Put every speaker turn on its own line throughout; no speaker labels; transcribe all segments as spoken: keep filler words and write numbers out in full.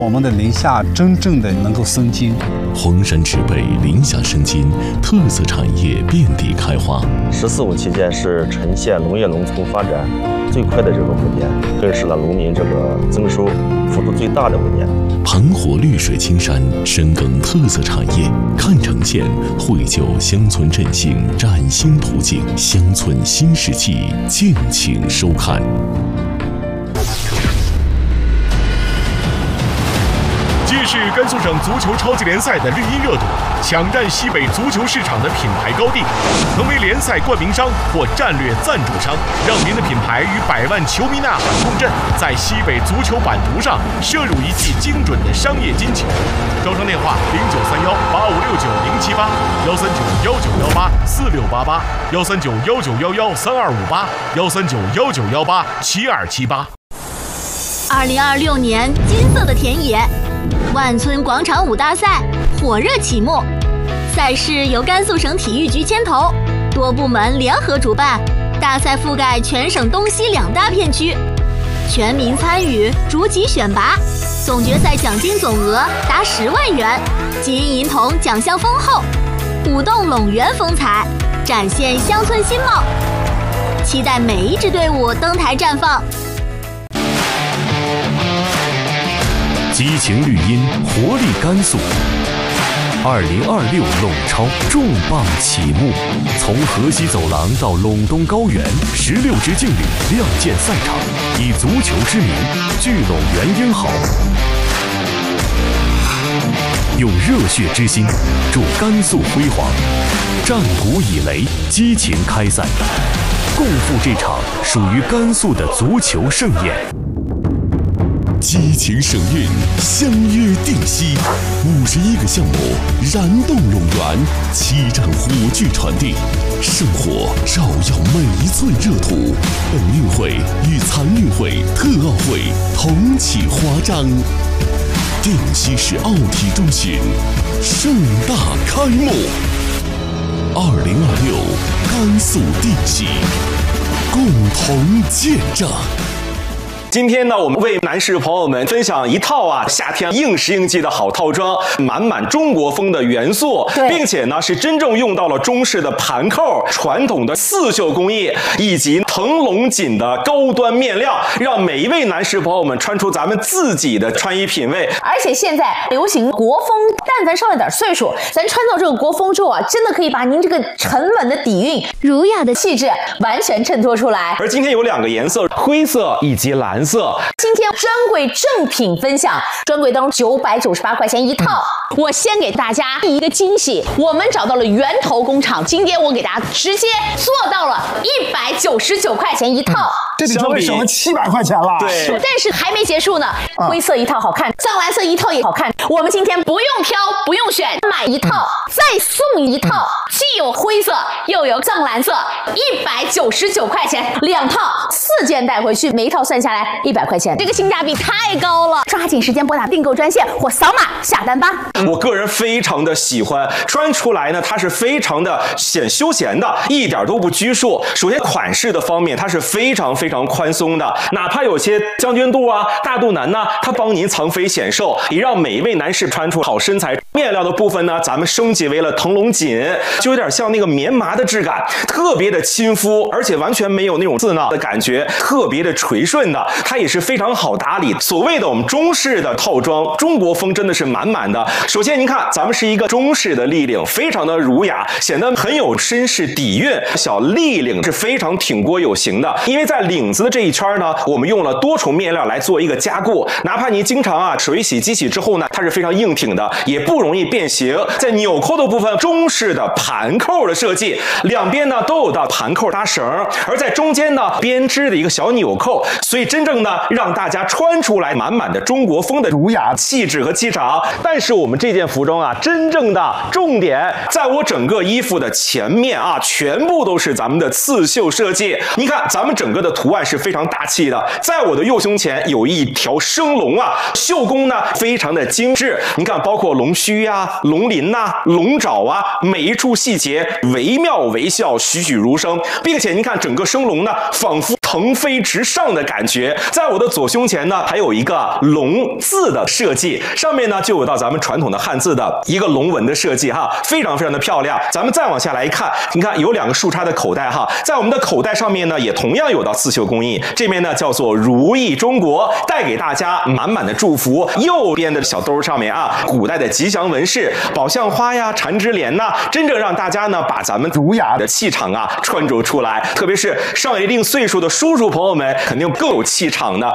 我们的宁夏真正的能够生金。
黄山植被，宁夏生金，特色产业遍地开花。
十四五期间是沉县农业农村发展最快的这个五年，更是了农民这个增收幅度最大的五年。
盘活绿水青山，深耕特色产业，看城县，绘就乡村振兴崭新图景。乡村新世纪，敬请收看。
既是甘肃省足球超级联赛的绿茵热度，抢占西北足球市场的品牌高地，成为联赛冠名商或战略赞助商，让您的品牌与百万球迷呐喊共振，在西北足球版图上摄入一记精准的商业金球。招商电话：零九三幺八五六九零七八，幺三九幺九幺八四六八八，幺三九幺九幺幺三二五八，幺三九幺九幺八七二七八。
二零二六年金色的田野。万村广场舞大赛火热启幕，赛事由甘肃省体育局牵头，多部门联合主办，大赛覆盖全省东西两大片区，全民参与，逐级选拔，总决赛奖金总额达十万元，金银铜奖项丰厚，舞动陇原风采，展现乡村新貌，期待每一支队伍登台绽放。
激情绿茵，活力甘肃。二零二六陇超重磅启幕，从河西走廊到陇东高原，十六支劲旅亮剑赛场，以足球之名聚陇原英豪，用热血之心助甘肃辉煌。战鼓以擂，激情开赛，共赴这场属于甘肃的足球盛宴。激情省运，相约定西，五十一个项目燃动陇原，七战火炬传递，圣火照耀每一寸热土。本运会与残运会、特奥会同启华章，定西市奥体中心盛大开幕。二零二六，甘肃定西，共同见证。
今天呢，我们为男士朋友们分享一套啊夏天应时应季的好套装，满满中国风的元素，并且呢是真正用到了中式的盘扣、传统的刺绣工艺以及腾龙锦的高端面料，让每一位男士朋友们穿出咱们自己的穿衣品味。
而且现在流行国风，但咱上了点岁数，咱穿到这个国风之后啊，真的可以把您这个沉稳的底蕴、儒雅的气质完全衬托出来。
而今天有两个颜色，灰色以及蓝色。
今天专柜正品分享，专柜当中九百九十八块钱一套。我先给大家一个惊喜，我们找到了源头工厂，今天我给大家直接做到了一百九十九块钱一套。嗯、
这比专柜省了七百块钱了。
对，
但是还没结束呢。灰色一套好看，藏蓝色一套也好看。我们今天不用挑，不用选，买一套、嗯、再送一套，既有灰色又有藏蓝色，一百九十九块钱两套，四件带回去，每一套算下来一百块钱，这个性价比太高了！抓紧时间拨打订购专线或扫码下单吧。
我个人非常的喜欢，穿出来呢，它是非常的显休闲的，一点都不拘束。首先款式的方面，它是非常非常宽松的，哪怕有些将军肚啊、大肚腩呢，它帮您藏肥显瘦，也让每一位男士穿出好身材。面料的部分呢，咱们升级为了腾龙锦，就有点像那个棉麻的质感，特别的亲肤，而且完全没有那种刺挠的感觉，特别的垂顺的，它也是非常好打理。所谓的我们中式的套装，中国风真的是满满的。首先您看，咱们是一个中式的立领，非常的儒雅，显得很有绅士底蕴。小立领是非常挺锅有型的，因为在领子的这一圈呢，我们用了多重面料来做一个加固，哪怕您经常啊水洗机洗之后呢，它是非常硬挺的，也不容易变形。在纽扣的部分，中式的盘扣的设计，两边呢都有的盘扣搭绳，而在中间呢编织的一个小纽扣，所以真正呢让大家穿出来满满的中国风的儒雅气质和气场。但是我们这件服装啊，真正的重点在我整个衣服的前面啊，全部都是咱们的刺绣设计。你看咱们整个的图案是非常大气的，在我的右胸前有一条生龙啊，绣工呢非常的精致。你看包括龙须啊、龙鳞呐、龙爪啊，每一处细节惟妙惟肖，栩栩如生，并且你看整个生龙呢仿佛腾飞直上的感觉。在我的左胸前呢，还有一个龙字的设计，上面呢就有到咱们传统的汉字的一个龙纹的设计哈，非常非常的漂亮。咱们再往下来一看，你看有两个树杈的口袋哈，在我们的口袋上面呢，也同样有到刺绣工艺，这边呢叫做如意中国，带给大家满满的祝福。右边的小兜上面啊，古代的吉祥纹饰，宝相花呀、缠枝莲呐，真正让大家呢把咱们儒雅的气场啊穿着出来。特别是上一定岁数的叔叔朋友们，肯定更有气场的。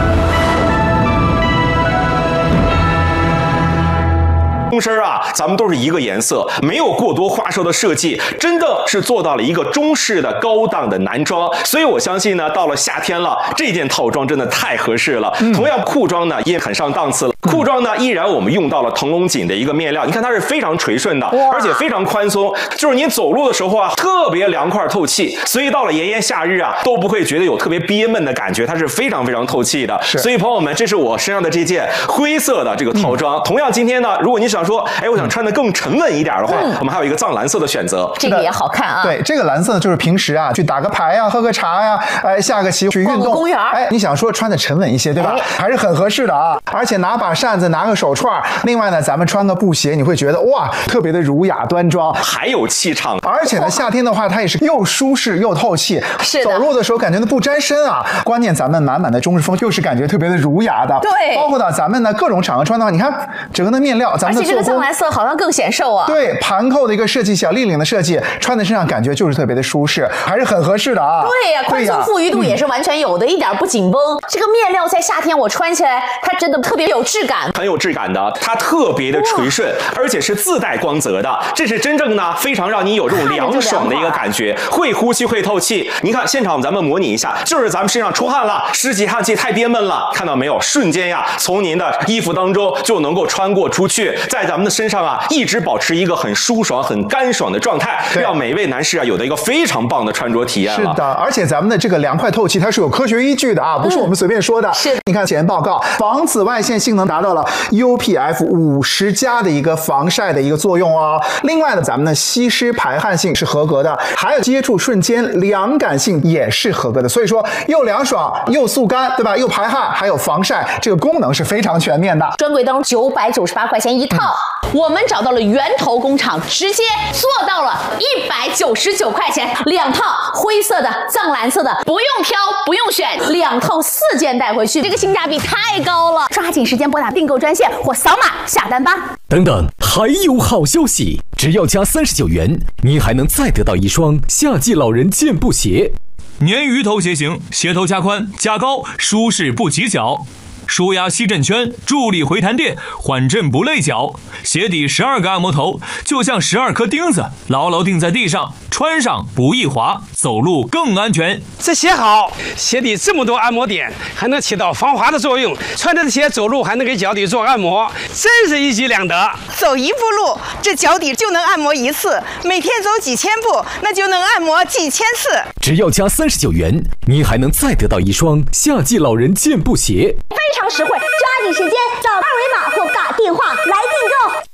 通身啊，咱们都是一个颜色，没有过多花哨的设计，真的是做到了一个中式的高档的男装。所以我相信呢，到了夏天了，这件套装真的太合适了。嗯、同样，裤装呢也很上档次了。裤装呢，依然我们用到了腾龙锦的一个面料，你看它是非常垂顺的，而且非常宽松，就是你走路的时候啊，特别凉快透气。所以到了炎炎夏日啊，都不会觉得有特别憋闷的感觉，它是非常非常透气的。所以朋友们，这是我身上的这件灰色的这个套装。嗯、同样，今天呢，如果你想说，哎，我想穿得更沉稳一点的话，嗯、我们还有一个藏蓝色的选择，
这个也好看啊。
对，这个蓝色就是平时啊去打个牌呀、喝个茶呀、哎下个棋去运动，
公园，
哎，你想说穿得沉稳一些，对吧？哎、还是很合适的啊。而且拿把扇子，拿个手串，另外呢，咱们穿个布鞋，你会觉得哇，特别的儒雅端庄，
还有气场。
而且呢，夏天的话，它也是又舒适又透气，
是
走路的时候感觉都不沾身啊。关键咱们满满的中式风，又是感觉特别的儒雅的。
对，
包括到咱们呢各种场合穿的话，你看整个的面料，咱们的
而且这个藏蓝色好像更显瘦啊。
对，盘扣的一个设计，小立领的设计，穿在身上感觉就是特别的舒适，还是很合适的啊。
对呀、啊，宽松富裕度也是完全有的，嗯、一点不紧绷。这个面料在夏天我穿起来，它真的特别有质感，
很有质感的，它特别的垂顺，而且是自带光泽的，这是真正呢非常让你有这种凉爽的一个感觉，会呼吸会透气。你看现场咱们模拟一下，就是咱们身上出汗了，湿气汗气太憋闷了，看到没有？瞬间呀，从您的衣服当中就能够穿过出去，在咱们的身上啊一直保持一个很舒爽、很干爽的状态，让每位男士啊有的一个非常棒的穿着体验了。
是的，而且咱们的这个凉快透气，它是有科学依据的啊，不是我们随便说的。嗯、
是，
你看检验报告，防紫外线性能达到了 U P F 五十加的一个防晒的一个作用哦。另外呢，咱们的吸湿排汗性是合格的，还有接触瞬间凉感性也是合格的。所以说，又凉爽又速干，对吧？又排汗，还有防晒，这个功能是非常全面的。
专柜当九百九十八块钱一套。嗯我们找到了源头工厂，直接做到了一百九十九块钱两套，灰色的、藏蓝色的，不用挑，不用选，两套四件带回去，这个性价比太高了！抓紧时间拨打订购专线或扫码下单吧。
等等，还有好消息！只要加三十九元，您还能再得到一双夏季老人健步鞋，
鲶鱼头鞋型，鞋头加宽加高，舒适不挤脚。舒压吸震圈，助力回弹垫，缓震不累脚。鞋底十二个按摩头，就像十二颗钉子，牢牢钉在地上，穿上不易滑，走路更安全。
这鞋好，鞋底这么多按摩点，还能起到防滑的作用。穿着鞋走路还能给脚底做按摩，真是一举两得。
走一步路，这脚底就能按摩一次；每天走几千步，那就能按摩几千次。
只要加三十九元，您还能再得到一双夏季老人健步鞋。
非常实惠，抓紧时间扫二维码或打电话来订购。